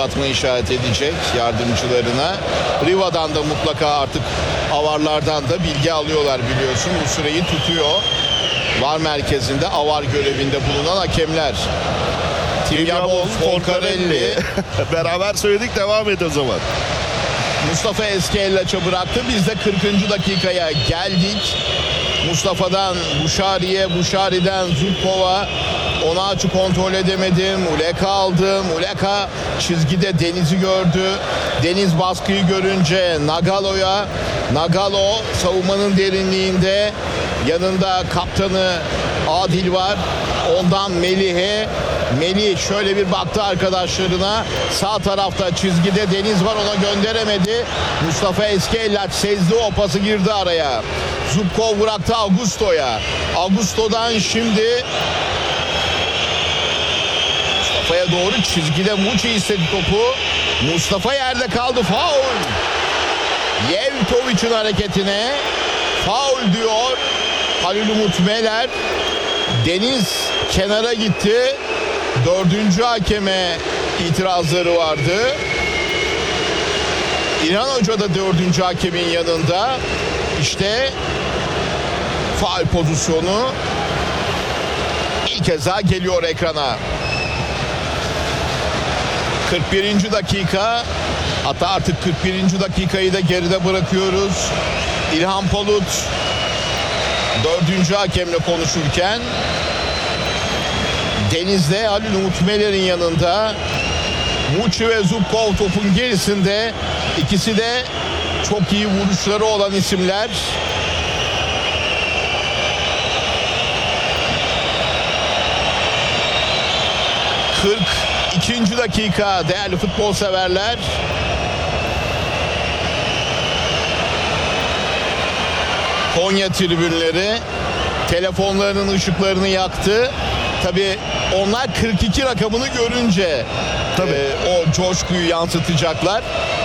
uzatma işaret edecek yardımcılarına. Riva'dan da mutlaka artık avarlardan da bilgi alıyorlar biliyorsun. Bu süreyi tutuyor. VAR merkezinde avar görevinde bulunan hakemler. Tiryabol, Folcarelli. Beraber söyledik, devam et o zaman. Mustafa Eskellaç'a bıraktı. Biz de 40. dakikaya geldik. Mustafa'dan Buşari'ye, Buşari'den Zubkov'a. Onaç'ı kontrol edemedim. Muleka aldı. Muleka çizgide Deniz'i gördü. Deniz baskıyı görünce Nagalo'ya. Nagalo savunmanın derinliğinde. Yanında kaptanı Adil var. Ondan Melih'e. Melih şöyle bir baktı arkadaşlarına. Sağ tarafta çizgide Deniz var, ona gönderemedi. Mustafa Eskellaç sezdi, o pası girdi araya. Zubkov bıraktı Augusto'ya. Augusto'dan şimdi Mustafa'ya doğru çizgide Muçi istedi topu. Mustafa yerde kaldı. Faul. Yevtovic'in hareketine faul diyor Halil Umut Meler. Deniz kenara gitti. 4. hakeme itirazları vardı. İlhan Hoca da 4. hakemin yanında. İşte faul pozisyonu ilk kez daha geliyor ekrana. 41. dakika, hatta artık 41. dakikayı da geride bırakıyoruz. İlhan Palut 4. hakemle konuşurken Deniz'de Halil Umut Meler'in yanında. Muçi ve Zubkov topun gerisinde. İkisi de çok iyi vuruşları olan isimler. İkinci dakika değerli futbol severler. Konya tribünleri telefonlarının ışıklarını yaktı. Tabii onlar 42 rakamını görünce o coşkuyu yansıtacaklar.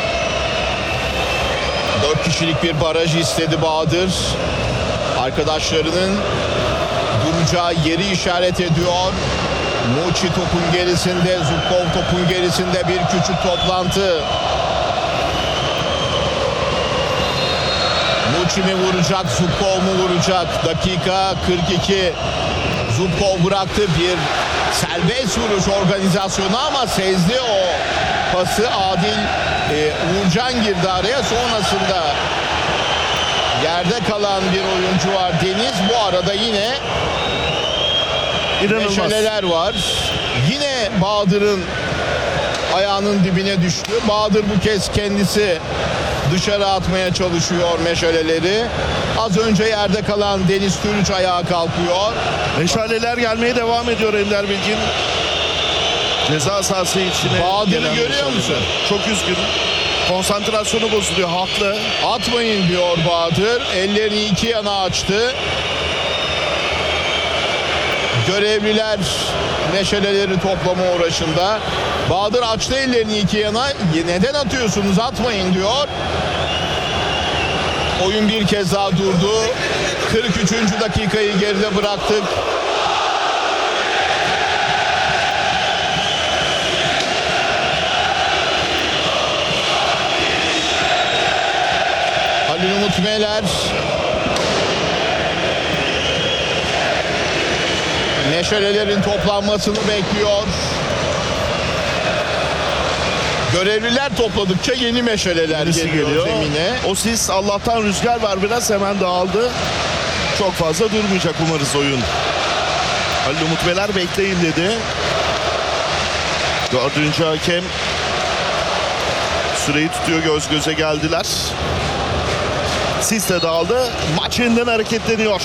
4 kişilik bir baraj istedi Bahadır. Arkadaşlarının duracağı yeri işaret ediyor. Muçi topun gerisinde, Zubkov topun gerisinde, bir küçük toplantı. Muçi mi vuracak, Zubkov mu vuracak? Dakika 42. Zubkov bıraktı, bir serbest vuruş organizasyonu ama sezdi o pası. Adil Uğurcan girdi araya. Sonrasında yerde kalan bir oyuncu var, Deniz. Bu arada yine meşaleler var. Yine Bahadır'ın ayağının dibine düştü. Bahadır bu kez kendisi dışarı atmaya çalışıyor meşaleleri. Az önce yerde kalan Deniz Türüç ayağa kalkıyor. Meşaleler gelmeye devam ediyor Ender Bilgin. Ceza sahası içine Bahadır'ı görüyor musun? Çok üzgün. Konsantrasyonu bozuluyor, haklı. Atmayın diyor Bahadır. Ellerini iki yana açtı. Görevliler meşaleleri toplama uğraşında. Bahadır açtı ellerini iki yana. Neden atıyorsunuz? Atmayın diyor. Oyun bir kez daha durdu. 43. dakikayı geride bıraktık. Halil Umut Meler meşalelerin toplanmasını bekliyor. Görevliler topladıkça yeni meşaleler geliyor zemine. O sis, Allah'tan rüzgar var biraz, hemen dağıldı. Çok fazla durmayacak umarız oyun. Halil Umut Meler bekleyin dedi. 4. hakem süreyi tutuyor, göz göze geldiler. Sis de dağıldı. Maç yeniden hareketleniyor.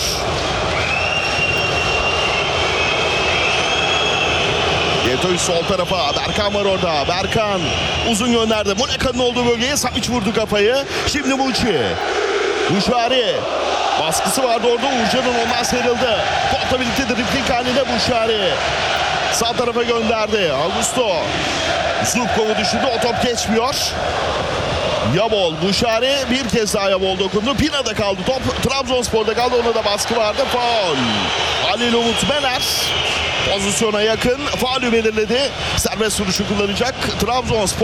Yetoy sol tarafa. Berkan var orada. Berkan uzun gönderdi. Muleka'nın olduğu bölgeye Savic vurdu kafayı. Şimdi Muçi. Buşari. Baskısı vardı orada. Uğurcan'ın ondan sıyrıldı. Topla birlikte dribling halinde Buşari. Sağ tarafa gönderdi. Augusto. Zubkov'u düşürdü. O top geçmiyor. Yabol, Buşari bir kez daha Yabol dokundu. Pina'da kaldı top. Trabzonspor'da kaldı. Ona da baskı vardı. Faul. Halil Umut Meler pozisyona yakın. Faulü belirledi. Serbest vuruşu kullanacak Trabzonspor.